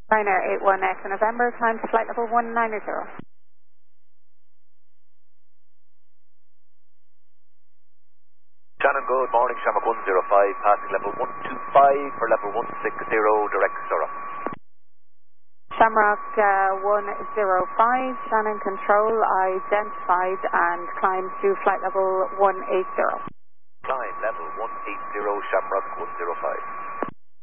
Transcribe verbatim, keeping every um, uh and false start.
Ryanair eight one Echo November, climb to flight level one nine zero. Shannon, good morning, Shamrock one zero five, passing level one two five for level one six zero, direct Surrey. Shamrock uh, one zero five, Shannon control, identified and climb to flight level one eight zero. Climb level one eight zero, Shamrock one zero five.